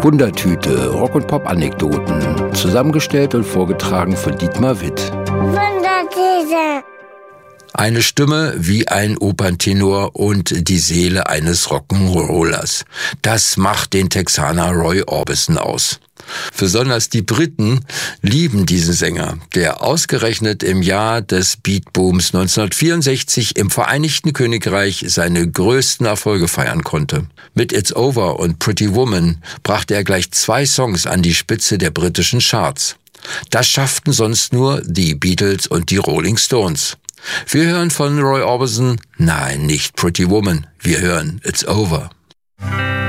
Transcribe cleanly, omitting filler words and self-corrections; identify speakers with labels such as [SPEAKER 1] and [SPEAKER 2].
[SPEAKER 1] Wundertüte, Rock- und Pop-Anekdoten, zusammengestellt und vorgetragen von Dietmar Witt.
[SPEAKER 2] Wundertüte.
[SPEAKER 3] Eine Stimme wie ein Operntenor und die Seele eines Rock'n'Rollers. Das macht den Texaner Roy Orbison aus. Besonders die Briten lieben diesen Sänger, der ausgerechnet im Jahr des Beatbooms 1964 im Vereinigten Königreich seine größten Erfolge feiern konnte. Mit It's Over und Pretty Woman brachte er gleich 2 Songs an die Spitze der britischen Charts. Das schafften sonst nur die Beatles und die Rolling Stones. Wir hören von Roy Orbison, nein, nicht Pretty Woman, wir hören It's Over.